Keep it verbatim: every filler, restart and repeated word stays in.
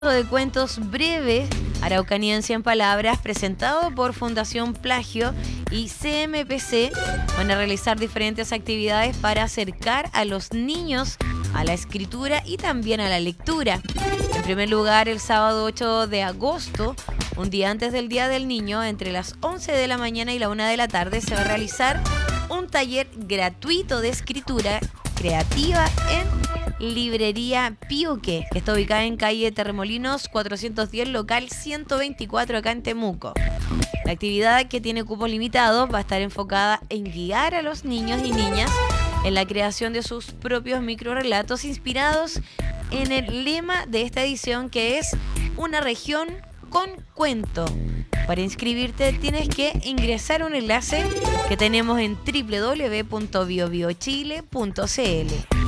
de cuentos breves, Araucanía en cien palabras, presentado por Fundación Plagio y C M P C, van a realizar diferentes actividades para acercar a los niños a la escritura y también a la lectura. En primer lugar, el sábado ocho de agosto, un día antes del Día del Niño, entre las once de la mañana y la una de la tarde, se va a realizar un taller gratuito de escritura creativa en Librería Pioque, que está ubicada en calle Terremolinos cuatrocientos diez, local ciento veinticuatro, acá en Temuco. La actividad, que tiene cupo limitado, va a estar enfocada en guiar a los niños y niñas en la creación de sus propios microrelatos inspirados en el lema de esta edición, que es una región con cuento. Para inscribirte tienes que ingresar un enlace que tenemos en doble u doble u doble u punto bio bio chile punto c l.